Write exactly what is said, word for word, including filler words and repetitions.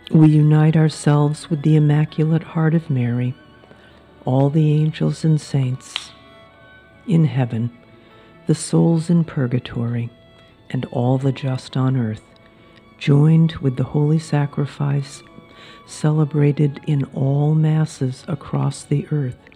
We unite ourselves with the Immaculate Heart of Mary, all the angels and saints in heaven, the souls in purgatory, and all the just on earth, joined with the holy sacrifice celebrated in all masses across the earth,